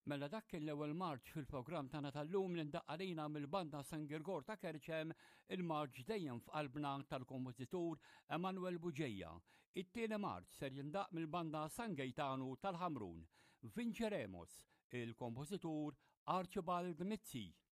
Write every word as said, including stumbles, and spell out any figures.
Mela dak kien l-ewwel Marġ fil-programm tagħna tal-lum li ndaqqalina mill-banda San Girgor ta' Kerċem il-Marġ dejjem f'qalbna tal-kompożitur Emanuel Buġejja. It-tieni Marġ ser jindaq mill-banda San Gejtanu tal-Ħamrun. Vinċeremos il-kompożitur Archibald Mizzi.